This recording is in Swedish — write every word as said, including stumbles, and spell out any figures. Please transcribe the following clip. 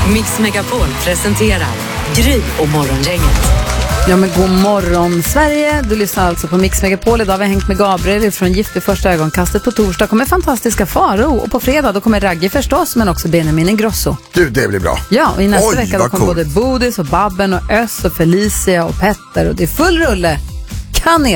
Mix Megapol presenterar Gry och morgongänget. Ja, men god morgon Sverige. Du lyssnar alltså på Mix Megapol. Idag har vi hängt med Gabriel från Gift vid första ögonkastet. På torsdag kommer fantastiska Faro. Och på fredag då kommer Raggi förstås, men också Benjamin Ingrosso. Du, det blir bra. Ja, och i nästa Oj, vecka då kommer både Bodis och Babben och Öss och Felicia och Petter. Och det är full rulle. Kan